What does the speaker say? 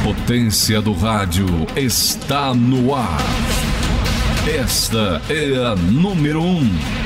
potência do rádio está no ar. Esta é a número 1.